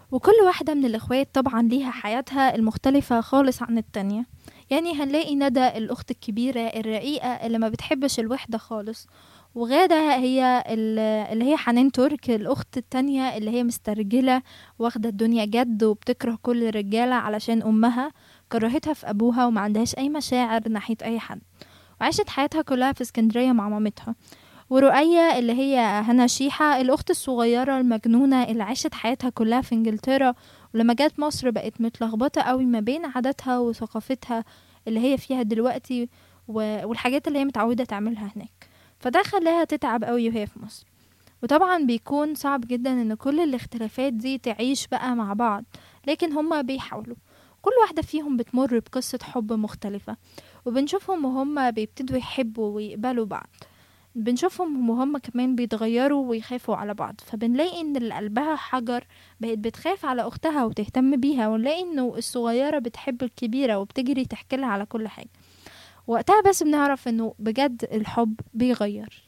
وكل واحدة من الإخوات طبعا ليها حياتها المختلفة خالص عن التانية. يعني هنلاقي ندى الأخت الكبيرة الرقيقة اللي ما بتحبش الوحدة خالص، وغادة هي اللي هي حنان ترك الأخت التانية اللي هي مسترجلة، واخدة الدنيا جد وبتكره كل الرجالة علشان أمها كرهتها في أبوها وما عندهاش أي مشاعر ناحية أي حد، وعاشت حياتها كلها في اسكندرية مع مامتها. ورؤية اللي هي هنا شيحة الأخت الصغيرة المجنونة اللي عاشت حياتها كلها في إنجلترا، ولما جت مصر بقت متلخبطة قوي ما بين عاداتها وثقافتها اللي هي فيها دلوقتي والحاجات اللي هي متعودة تعملها هناك، فده خلاها تتعب قوي وهي في مصر. وطبعا بيكون صعب جدا ان كل الاختلافات دي تعيش بقى مع بعض، لكن هما بيحاولوا. كل واحدة فيهم بتمر بقصة حب مختلفة، وبنشوفهم وهم بيبتدوا يحبوا ويقبلوا بعض، بنشوفهم وهم كمان بيتغيروا ويخافوا على بعض، فبنلاقي ان اللي قلبها حجر بقت بتخاف على اختها وتهتم بيها، ونلاقي انه الصغيرة بتحب الكبيرة وبتجري تحكي لها على كل حاجة. وقتها بس بنعرف انه بجد الحب بيغير.